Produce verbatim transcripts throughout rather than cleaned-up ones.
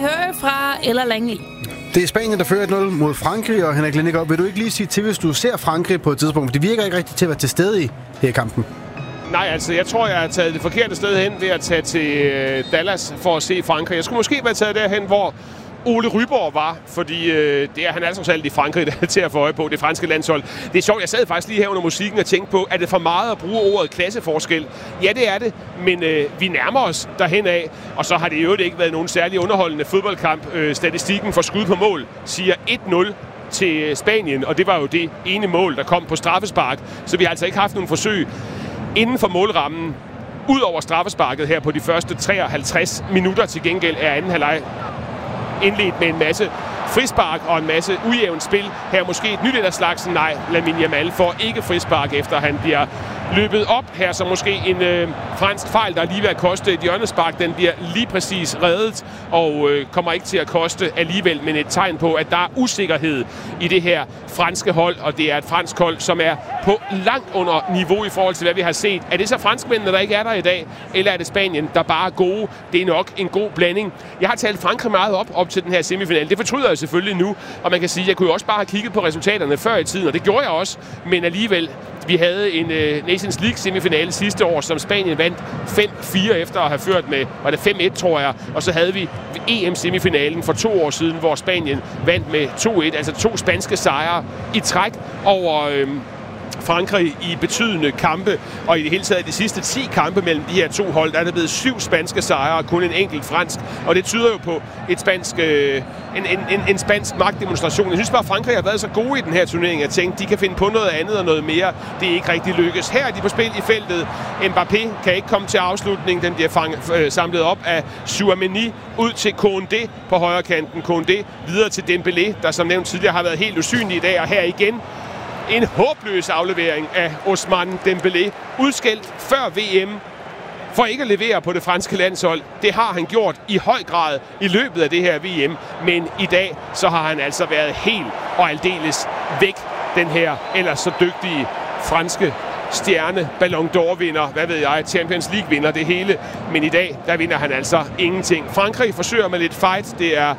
høre fra Ella Langley. Det er Spanien, der fører et nul mod Frankrig, og Henrik Lindegaard, vil du ikke lige sige til, hvis du ser Frankrig på et tidspunkt? For det virker ikke rigtigt til at være til stede i her kampen. Nej, altså, jeg tror, jeg har taget det forkerte sted hen ved at tage til øh, Dallas for at se Frankrig. Jeg skulle måske være taget derhen, hvor Ole Ryborg var, fordi øh, det er han altså selv i Frankrig, der er til at få øje på, det franske landshold. Det er sjovt, jeg sad faktisk lige her under musikken og tænkte på, er det for meget at bruge ordet klasseforskel? Ja, det er det, men øh, vi nærmer os derhen af, og så har det jo ikke været nogen særlig underholdende fodboldkamp. Øh, statistikken for skud på mål siger et nul til Spanien, og det var jo det ene mål, der kom på straffespark, så vi har altså ikke haft nogen forsøg inden for målrammen. Ud over straffesparket her på de første treoghalvtreds minutter. Til gengæld er anden halvleg indledt med en masse frispark og en masse ujævnt spil. Her måske et nyt et af slagsen. Nej, Lamine Yamal får ikke frispark, efter han bliver løbet op. Her så måske en øh, fransk fejl, der er lige ved at koste et hjørnespark. Den bliver lige præcis reddet og øh, kommer ikke til at koste alligevel, men et tegn på, at der er usikkerhed i det her franske hold, og det er et fransk hold, som er på langt under niveau i forhold til, hvad vi har set. Er det så franskmændene, der ikke er der i dag, eller er det Spanien, der bare er gode? Det er nok en god blanding. Jeg har talt Frankrig meget op, op til den her semifinal. Det fortryder jeg selvfølgelig nu, og man kan sige, at jeg kunne jo også bare have kigget på resultaterne før i tiden, og det gjorde jeg også, men alligevel, vi havde en uh, Nations League semifinale sidste år, som Spanien vandt fem fire efter at have ført med, var det fem et, tror jeg, og så havde vi E M-semifinalen for to år siden, hvor Spanien vandt med to et, altså to spanske sejre i træk over øh, Frankrig i betydende kampe, og i det hele taget de sidste ti kampe mellem de her to hold, der er der blevet syv spanske sejre og kun en enkelt fransk, og det tyder jo på et spansk, øh, en, en, en, en spansk magtdemonstration. Jeg synes bare, at Frankrig har været så gode i den her turnering, at jeg tænkte, de kan finde på noget andet og noget mere. Det er ikke rigtig lykkes. Her er de på spil i feltet. Mbappé kan ikke komme til afslutning. Den bliver fang, øh, samlet op af Tchouaméni ud til Koundé på højre kanten. Koundé videre til Dembélé, der som nævnt tidligere har været helt usynlig i dag, og her igen en håbløs aflevering af Ousmane Dembélé. Udskældt før V M for ikke at levere på det franske landshold. Det har han gjort i høj grad i løbet af det her V M. Men i dag så har han altså været helt og aldeles væk, den her ellers så dygtige franske stjerne, Ballon d'Or-vinder, hvad ved jeg, Champions League-vinder, det hele. Men i dag, der vinder han altså ingenting. Frankrig forsøger med lidt fight. Det er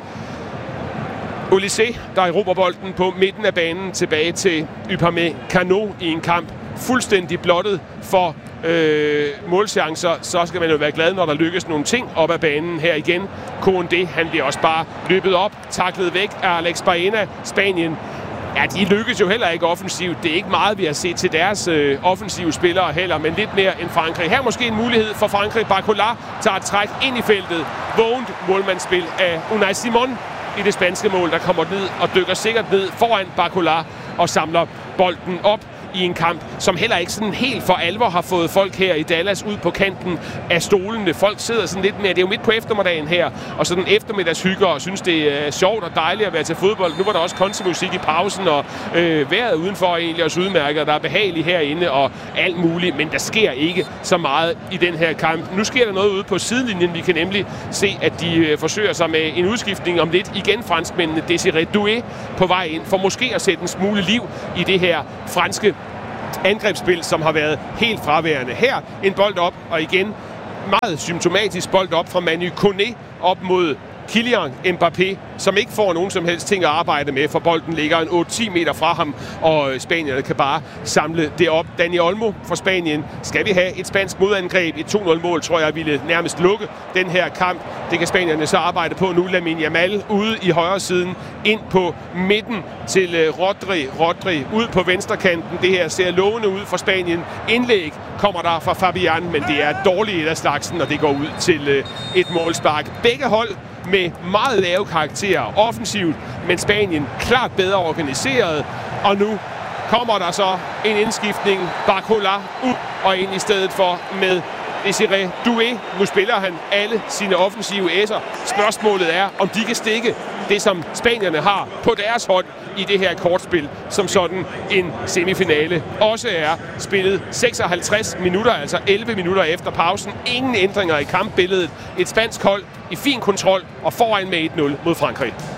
Olysée, der erobrer bolden på midten af banen tilbage til Upamecano i en kamp fuldstændig blottet for øh, målchancer. Så skal man jo være glad, når der lykkes nogle ting op ad banen her igen. Koundé, han bliver også bare løbet op, taklet væk af Alex Baena. Spanien, ja, de lykkes jo heller ikke offensivt. Det er ikke meget, vi har set til deres øh, offensive spillere heller, men lidt mere end Frankrig. Her måske en mulighed for Frankrig. Barcola tager et træk ind i feltet. Vågent målmandsspil af Unai Simon i det spanske mål, der kommer ned og dykker sikkert ned foran Barcola og samler bolden op i en kamp, som heller ikke sådan helt for alvor har fået folk her i Dallas ud på kanten af stolene. Folk sidder sådan lidt mere, det er jo midt på eftermiddagen her, og sådan eftermiddagshygger og synes, det er sjovt og dejligt at være til fodbold. Nu var der også countrymusik i pausen, og øh, vejret udenfor er egentlig også udmærket, og der er behageligt herinde og alt muligt, men der sker ikke så meget i den her kamp. Nu sker der noget ude på sidelinjen. Vi kan nemlig se, at de øh, forsøger sig med en udskiftning om lidt. Igen franskmændene, Désiré Doué på vej ind, for måske at sætte en smule liv i det her franske angrebsspil, som har været helt fraværende. Her en bold op, og igen meget symptomatisk bold op fra Manu Koné op mod Kylian Mbappé, som ikke får nogen som helst ting at arbejde med, for bolden ligger en otte til ti meter fra ham, og spanierne kan bare samle det op. Dani Olmo fra Spanien. Skal vi have et spansk modangreb? Et to nul mål, tror jeg, ville nærmest lukke den her kamp. Det kan spanierne så arbejde på nu. Lamine Yamal ude i højre siden, ind på midten til Rodri. Rodri ud på venstre kanten. Det her ser lovende ud for Spanien. Indlæg kommer der fra Fabian, men det er dårligt et af slagsen, og det går ud til et målspark. Begge hold med meget lave karakterer offensivt, men Spanien klart bedre organiseret, og nu kommer der så en indskiftning. Barcola ud og ind i stedet for med Désiré Doué. Nu spiller han alle sine offensive S'er. Spørgsmålet er, om de kan stikke det, som spanierne har på deres hånd i det her kortspil, som sådan en semifinale også er spillet. seksoghalvtreds minutter, altså elleve minutter efter pausen. Ingen ændringer i kampbilledet. Et spansk hold i fin kontrol og foran med et nul mod Frankrig.